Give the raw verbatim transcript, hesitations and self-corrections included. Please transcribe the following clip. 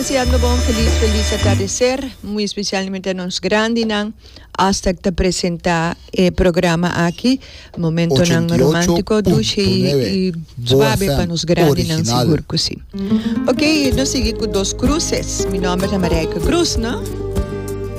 Deseando bom feliz, feliz atardecer, muy especialmente a nos grandes hasta que apresentar el programa aquí, momento nan romántico, duche y suave para nos grandes seguro que sí. Ok, nos sigue con dos cruces. Mi nombre es María Cruz, ¿no?